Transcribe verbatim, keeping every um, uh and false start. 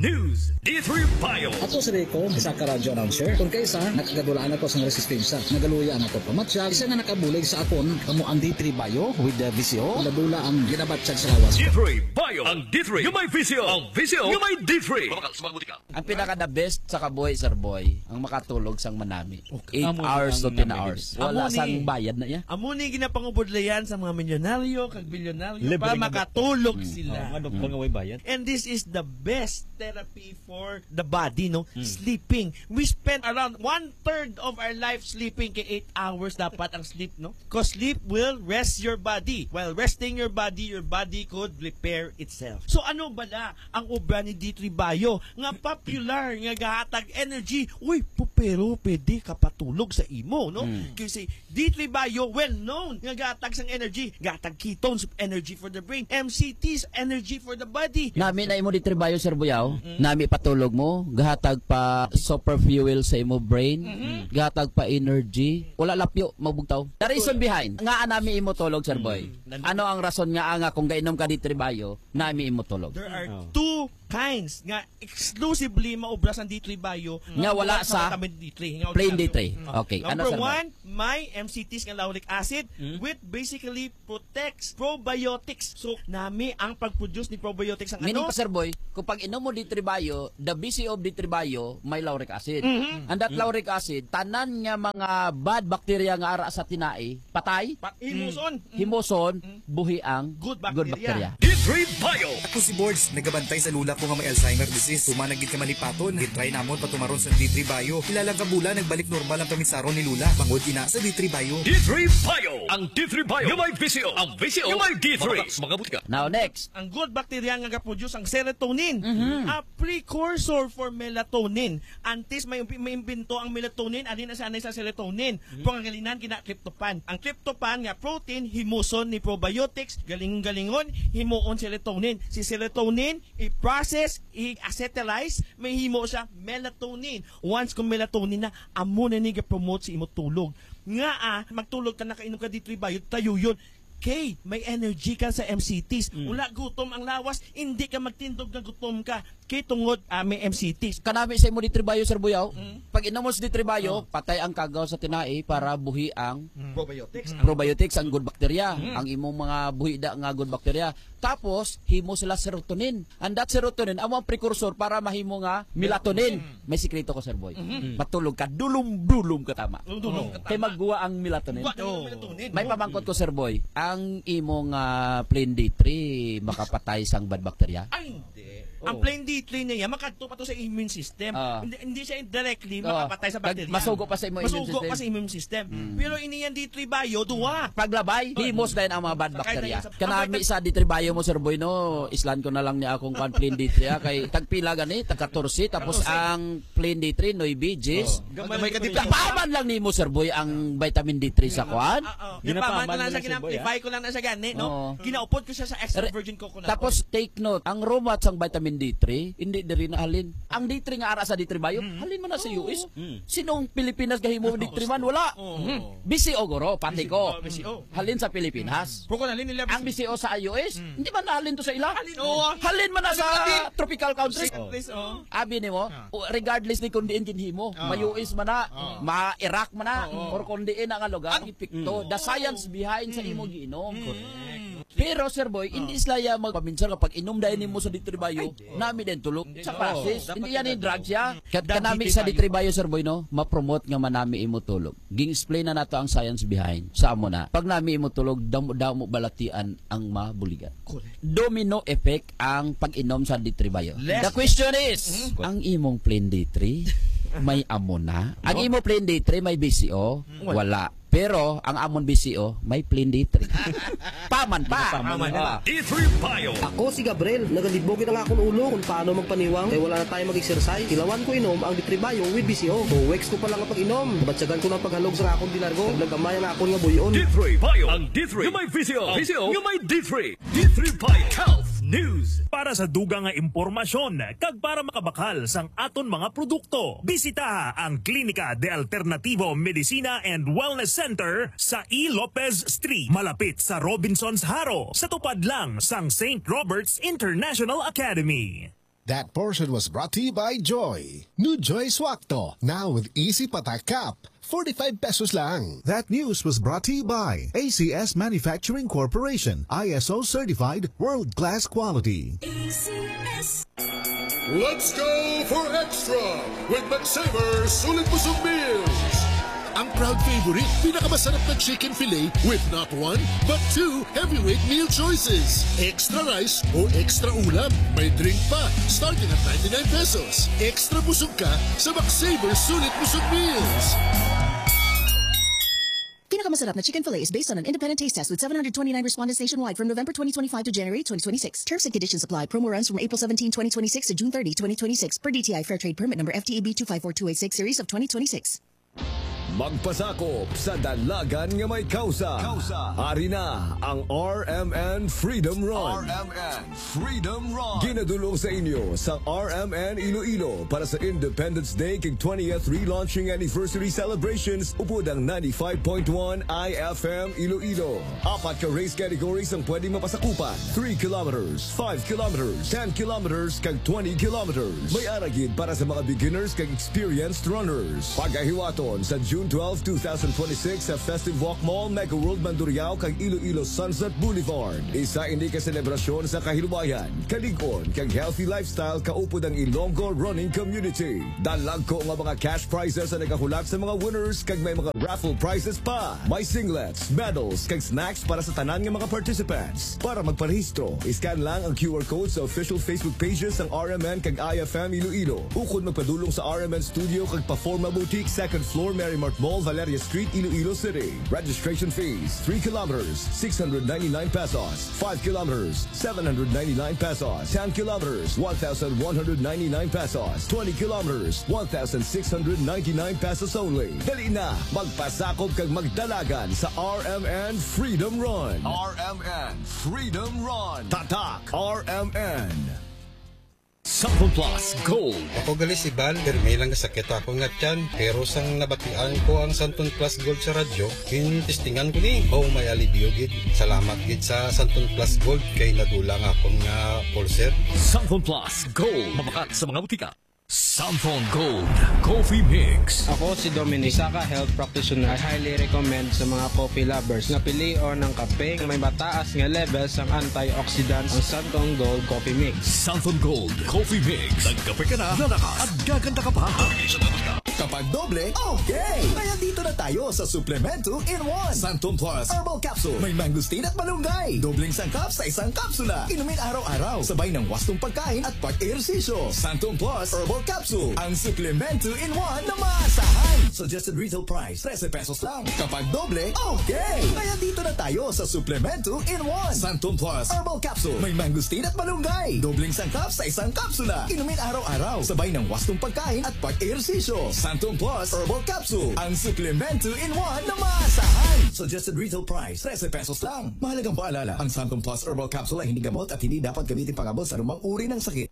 News, D three Bio. Ato si Rico, isa ka radio announcer. Kung kaysa, nakagadulaan ako sa resistensya. Nagaluya ang ako pamatsyag. Isa nga nakabulig sa akon, kamo ang D three Bio with the V C O. Ladula ang ginabatsyag sa lawas. D three Bio. Ang D three, yung may V C O. Ang V C O, yung may D three. Ang pinaka-the best sa kaboy, sir boy, ang makatulog sang manami. eight hours to ten hours. Wala Amuni, sang bayad na niya. Amuni ginapangubodlayan sa mga milyonaryo, kag bilyonaryo para makatulog Hmm. sila. Oh, nga doktor nga way bayad. And this is the best therapy for the body, no? Hmm. Sleeping. We spend around one-third of our life sleeping, kay eight hours dapat ang sleep, no? Because sleep will rest your body. While resting your body, your body could repair itself. So ano bala ang obra ni D three Bio? Nga popular, nga gahatag energy. Uy, pero pwede ka patulog sa imo, no? Hmm. Kasi D three Bio, well known, nga gahatag sang energy. Gahatag ketones, energy for the brain. M C Ts, energy for the body. Nami na imo di tribayo, sir Buyaw. Mm-hmm. Nami patulog mo, gahatag pa super fuel sa imo brain, mm-hmm. gahatag pa energy. Wala lapyo, magbugtaw. The reason behind, nga nami imo tulog, sir boy. Mm-hmm. Ano ang rason nga nga kung gainom ka di tribayo, nami imo tulog? There are oh. two kinds nga exclusively maubras ang D three Bio nga wala sa D three, nga plain D three. Okay. Number ano, one, may M C Ts nga lauric acid mm-hmm. which basically protects probiotics. So nami ang pag-produce ni probiotics ang meaning ano? Pa, sir boy, kung pag inom mo D three Bio, the B C O of D three Bio may lauric acid. Mm-hmm. And that mm-hmm. lauric acid, tanan nga mga bad bacteria nga ara sa tinai, patay, Pat himuson, mm-hmm. himuson, buhi ang good bacteria. Good bacteria. D three Bio. Ako si Boards, nagabantay sa lula ko nga may Alzheimer disease. Tumanagit ka malipaton, gitry namon patumaron sa D three Bio. Ilalang kabula, nagbalik normal ang kamisaron ni Lula. Bangod ina sa D three Bio. D three Bio. Ang D three Bio, yung may V C O. Ang V C O, yung may D three. Magabuti ka. Now next. Ang good bacteria nga ga-produce ang serotonin, mm-hmm. a precursor for melatonin. Antes may may imbento ang melatonin, adin na sanay sa serotonin. Mm-hmm. Pangangalinan kina tryptophan. Ang tryptophan nga protein himuson ni probiotics, galing-galingon himuon serotonin. Si serotonin i-process, i-acetylize, may himo siya melatonin. Once kung melatonin na, amo na ni ga-promote si imo tulog. Nga ah, magtulog ka, nakainom ka D three Bio, tayo yun. Okay, may energy ka sa M C Ts. Mm. Wala gutom ang lawas, hindi ka magtindog na gutom ka. Kay tungod uh, may M C Ts. Kanami sa imo D three Bio, sir Buyaw. Mm. Pag inom mo sa D three Bio, mm. patay ang kagaw sa tinai para buhi ang mm. probiotics. Mm. Probiotics ang good bacteria, mm. ang imong mga buhi da nga good bacteria. Tapos himo sila serotonin. And that serotonin amo ang precursor para mahimo nga melatonin. Mm. May sikreto ko, sir boy. Mm-hmm. Matulog ka, dulum-dulum ka tama. Dulum ka tama. Kay magguwa ang melatonin. Oh. melatonin. May pamangkot ko, sir boy. Ang imong uh, plain D three makapatay sang bad bacteria? Ay, hindi. Oh. Ang plain D three niya, makadto pa to sa immune system. Uh, hindi, hindi siya directly uh, makapatay sa bacteria. Masugo pa sa immune Masugo system. Masugo pa sa immune system. Hmm. Pero ini yan D three Bio, duwa. Paglabay, himos din ang mga bad bacteria. Kanami sa D three Bio mo, sir boy, no, islan ko na lang niya akong kan plain D three, kay tagpila gani, tag fourteen, tapos ang plain D three, no, B Gs. Oh. Gamay ka dito. Paman lang ni mo, sir boy, ang vitamin D three sa kwan. Ginapaman ko lang sa ginamplify ko lang na sa gani, no? Ginaupod ko siya sa extra virgin coconut. Tapos, take note, ang raw mats ang vitamin D three, hindi diri na halin. Ang D three nga ara sa D three Bio, mm. halin mo na sa U S. Mm. Sinong Pilipinas gahimo D three man? Wala. Oh. Mm. B C O goro, pati ko. B C O. Halin sa Pilipinas. Puro halin nila. Ang B C O sa U S, mm. hindi man halin to sa ila. Halin, oh. halin man na sa tropical countries. Oh. Oh. Abi nimo, oh. regardless ni kung diin kinhimo, oh. ma U S man na, oh. ma Iraq man na, oh. or kung diin ang lugar, ipikto. The science behind mm. sa imo giinom. Correct. Pero sir boy, hindi sila ya magpaminsan kapag inom dahil mo sa D three Bio, nami din tulog sa process. Hindi yan yung drugs ya. Kat kanami sa D three Bio, sir boy, no, ma-promote nga manami imo tulog. Ging-explain na nato ang science behind. Sa amo na. Pag nami imo tulog, damo-damo balatian ang mabuligan. Domino effect ang pag-inom sa D three Bio. The question is, ang imong plain D three may amo na. Ang imo plain D three may B C O, wala. Pero ang amon B C O may plain D three. Paman pa. Paman pa. D three Bio. Ako si Gabriel, nagalibogin ang akong ulo kung paano magpaniwang. Kaya wala na tayo mag-exercise. Kilawan ko inom ang D three Bio with B C O. So, weeks ko pa lang ang pag-inom. Batsagan ko ng paghalog sa akong dilargo. Naglagamay ang akong nga buyon. D three Bio. Ang D three. Yung may V C O. V C O. Yung may D three. D three Bio. Health News. Para sa dugang nga impormasyon, kag para makabakal sang aton mga produkto, bisita ang Klinika de Alternativo Medicina and Wellness Center sa E. Lopez Street, malapit sa Robinson's Haro, sa tupad lang sang Saint Robert's International Academy. That portion was brought to you by Joy. New Joy Swakto, now with Easy Patak Cap. forty-five pesos lang. That news was brought to you by A C S Manufacturing Corporation, I S O certified world-class quality. A C S. Let's go for extra with McSaver Sulit Busog Meals. Ang proud favorite, pinakamasarap na chicken fillet with not one, but two heavyweight meal choices. Extra rice o extra ulam. May drink pa, starting at ninety-nine pesos. Extra busog ka sa McSaver Sulit Busog Meals. Pinakamasarap na chicken fillet is based on an independent taste test with seven hundred twenty-nine respondents nationwide from November twenty twenty-five to January twenty twenty-six. Terms and conditions apply. Promo runs from April seventeenth, twenty twenty-six to June thirtieth, twenty twenty-six per D T I Fair Trade Permit number F T E B two five four two eight six series of twenty twenty-six. Magpasakop sa dalagan nga may kausa. Kausa. Ari na ang R M N Freedom Run. R M N Freedom Run. Ginadulong sa inyo sa R M N Iloilo para sa Independence Day kay twentieth relaunching anniversary celebrations upod ang ninety-five point one I F M Iloilo. Apat ka race categories ang pwedeng mapasakupan. three kilometers, five kilometers, ten kilometers, kag twenty kilometers. May aragid para sa mga beginners kag experienced runners. Pagahiwaton sa June twelfth, twenty twenty-six sa Festive Walk Mall, Mega World Mandurriao kag Iloilo Sunset Boulevard. Isa ini ka selebrasyon sa kahilubayan, kalig-on kag healthy lifestyle kaupod ang Ilonggo Running Community. Dalag ko nga mga cash prizes ang nagahulak sa mga winners kag may mga raffle prizes pa. May singlets, medals kag snacks para sa tanan nga mga participants. Para magparehistro, iscan lang ang Q R code sa official Facebook pages ng R M N kag I F M Iloilo. Ukod magpadulong sa R M N Studio kag Paforma Boutique, second floor, Marymart Mall, Valeria Street, Iloilo City. Registration fees, three kilometers, six hundred ninety-nine pesos. five kilometers, seven hundred ninety-nine pesos. ten kilometers, one thousand one hundred ninety-nine pesos. twenty kilometers, one thousand six hundred ninety-nine pesos only. Dali na, magpasakop kag magdalagan sa R M N Freedom Run. R M N Freedom Run. Tatak R M N. Sample Plus Gold. Ako gali si Bal, permi lang kasakit ako nga tiyan. Pero sang nabatian ko ang Santon Plus Gold sa radyo, kinistingan ko ni. Oh, may alibyo gid. Salamat gid sa Santon Plus Gold kay nadulang akong nga pulser. Sample Plus Gold. Mabakat sa mga butika. Samphone Gold Coffee Mix. Ako si Dominic, isa ka health practitioner. I highly recommend sa mga coffee lovers na pilion ng kape may mataas nga levels ang antioxidants ang Samphone Gold Coffee Mix. Samphone Gold Coffee Mix. Nagkape ka na, lalakas at gaganda ka pa. Kapag doble, okay! Kaya dito na tayo sa Suplemento in one. Santon Plus Herbal Capsule. May mangustin at malunggay. Dobleng sangkap sa isang kapsula. Inumin araw-araw. Sabay ng wastong pagkain at pag-ehersisyo. Santon Plus Herbal Capsule. Ang Suplemento in one na maasahan. Suggested retail price, thirteen pesos lang. Kapag doble, okay! Kaya dito na tayo sa Suplemento in one. Santon Plus Herbal Capsule. May mangustin at malunggay. Dobleng sangkap sa isang kapsula. Inumin araw-araw. Sabay ng wastong pagkain at pag-ehersisyo. Santon Plus Herbal Capsule. Ang Suplemento in one na maasahan. Suggested retail price, thirteen pesos lang. Mahalagang paalala, ang Santon Plus Herbal Capsule ay hindi gamot at hindi dapat gamitin pangabot sa anumang uri ng sakit.